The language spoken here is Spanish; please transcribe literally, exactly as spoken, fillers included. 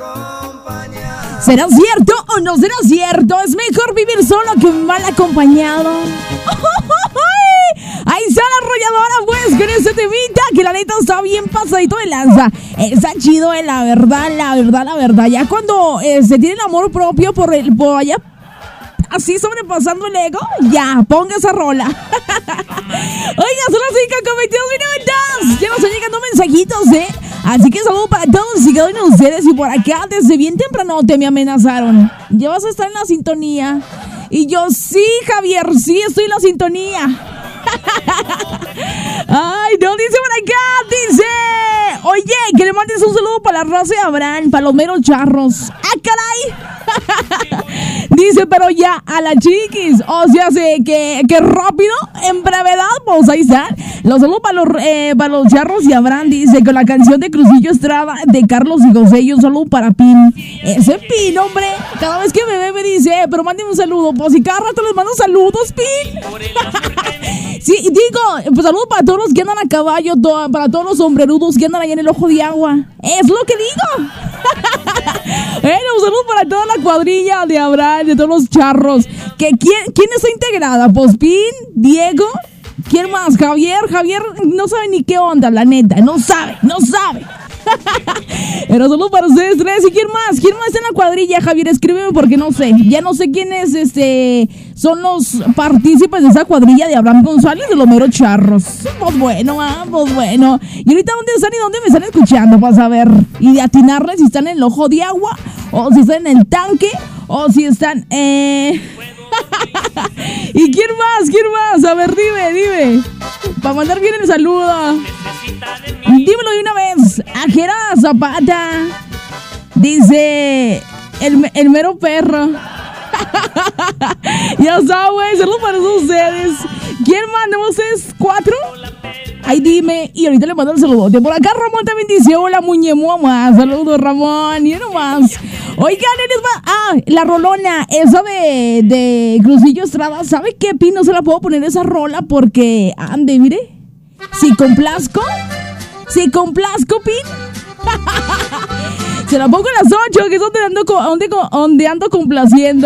¿Será cierto o no será cierto? Es mejor vivir solo que mal acompañado. Ahí está la arrolladora, pues, con ese temita que la neta está bien pasadito de lanza. Está chido, eh, la verdad, la verdad, la verdad. Ya cuando eh, se tiene el amor propio por, el, por allá, así sobrepasando el ego, ya, ponga esa rola. Oiga, son las cinco con veintidós minutos. Ya nos están llegando mensajitos, ¿eh? Así que saludo para todos y cada uno de ustedes. Y por acá, desde bien temprano, te me amenazaron. Ya vas a estar en la sintonía. Y yo, sí, Javier, sí, estoy en la sintonía. Ay, no, dice por acá, dice, oye, que le mandes un saludo para la raza de Abraham, para los meros charros. ¡Ah, caray! Dice, pero ya, a la chiquis. O sea, sé que, que rápido, en brevedad, pues ahí está. Los saludos para los, eh, para los charros y Abraham, dice, con la canción de Crucillo Estrada de Carlos y José. Y un saludo para Pin. Ese Pin, hombre, cada vez que me ve me dice, pero mándeme un saludo. Pues si cada rato les mando saludos, Pin. Sí, digo, pues saludos para todos los que andan a caballo, to- para todos los sombrerudos que andan allá en el ojo de agua. Es lo que digo. Bueno, un saludo para toda la cuadrilla de Abraham, de todos los charros. Que, ¿quién, ¿Quién está integrada? Pues Pin, Diego, ¿quién más? Javier, Javier no sabe ni qué onda, la neta, no sabe, no sabe. Pero solo para ustedes tres. ¿Y quién más? ¿Quién más está en la cuadrilla? Javier, escríbeme porque no sé. Ya no sé quiénes este, son los partícipes de esa cuadrilla de Abraham González de los meros charros. Pues bueno, ah, pues bueno. ¿Y ahorita dónde están y dónde me están escuchando? Para saber y de atinarles si están en el ojo de agua, o si están en el tanque, o si están... Eh... ¿Y quién más? ¿Quién más? A ver, dime, dime. Para mandar bien el saludo. Dímelo de una vez. Ajera Zapata. Dice el, el mero perro. Ya está, güey. Saludos para todos ustedes. ¿Quién manda? ¿Ustedes cuatro? Ay, dime. Y ahorita le mando el saludo. De por acá Ramón también dice, hola, muñemuama. Saludos, Ramón. Y nomás. Oigan, les va. Ah, la rolona. Esa de, de Crucillo Estrada. ¿Sabe qué, Pin? No se la puedo poner esa rola porque. Ande, mire. Si complazco. Si complazco, Pin. Se la pongo a las ocho, que es donde ando, donde, donde ando complaciendo.